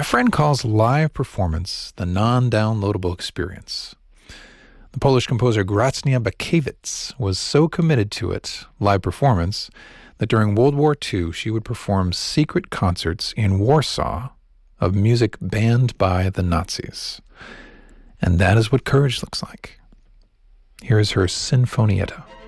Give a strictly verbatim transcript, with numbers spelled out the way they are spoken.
friend calls live performance the non-downloadable experience. The Polish composer Gracnia Bakiewicz was so committed to it, live performance, that during World War Two she would perform secret concerts in Warsaw of music banned by the Nazis. And that is what courage looks like. Here is her Sinfonietta.